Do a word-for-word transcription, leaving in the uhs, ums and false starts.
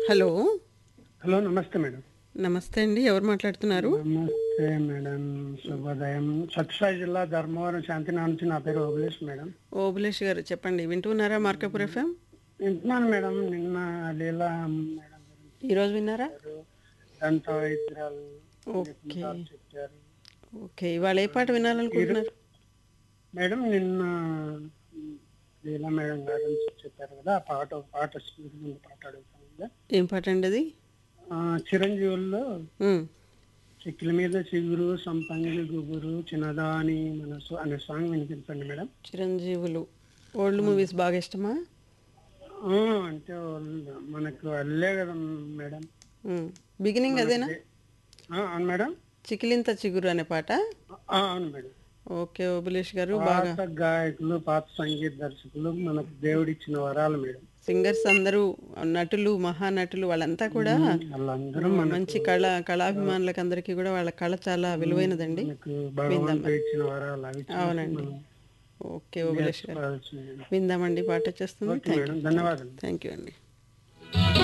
Hello. Hello నమస్తే madam. నమస్తే అండి. ఎవరు మాట్లాడుతున్నారు? నమస్తే మేడం. శుభోదయం. సత్యసాయి జిల్లా ధర్మవరం శాంతినగర్ నుంచి నా పేరు ఓబులేష్ మేడం. ఓబులేష్ గారు చెప్పండి. వింటున్నారా మార్కపూర్ ఎఫ్ఎం? వింటున్నాను మేడం. నిన్న లీలా మేడం గురించి ఈరోజు విన్నారా? చెప్పారు. దంత వైద్యురాలు ఓకే. నిపుణురాలు చెప్పారు. ఓకే. ఇవాళ ఏ పాట ఈరో వినాలనుకుంటున్నారు? మేడం నిన్న లీలా మేడం గారి గురించి చెప్పారు కదా, ఆ పాట ఒక పాట వస్తుంది, ముందు పాట అడుగుతాను కదా. ఏం పాట అండి అది? ఆ, చిరంజీవుల్లో ఉమ్, చెక్కిల మీద చిగురు సంపంగి గుబురు చిన్నదాని మనసు అనే సాంగ్ వినిపించండి మేడం. చిరంజీవులు ఓల్డ్ అవును మూవీస్ మేడం. బాగా ఇష్టమా? ఆ, అంటే వాళ్ళు మనకు అల్లే కదా మేడం. ఉమ్, బిగినింగ్ మనకు అదేనా? దే- ఆ, అవును మేడం. చికిలింత చిగురు అనే పాట. ఆ, అవును మేడం. ఓకే ఓబులేష్ గారు బాగా పాత గాయకులు పాత సంగీత దర్శకులు మనకు దేవుడిచ్చిన వరాలు మేడం. సింగర్స్ అందరూ, నటులు, మహానటులు వాళ్ళంతా కూడా ఉమ్, ఆ, వాళ్ళందరూ మనకు మంచి కళ ఆ, కళాభిమానులకు అందరికీ కూడా వాళ్ళ కళ చాలా ఉమ్, విలువైనదండి. మనకు విందాం భగవంతుడు మరి. ఇచ్చిన వరాలు అవి చూసి అవునండి. మనం ఓకే ఓబులేష్ గారు నేర్చుకోవాల్సింది. విందామండి. పాట వచ్చేస్తుంది. Okay thank you madam, thank you ధన్యవాదాలు. థ్యాంక్ యూ అండి.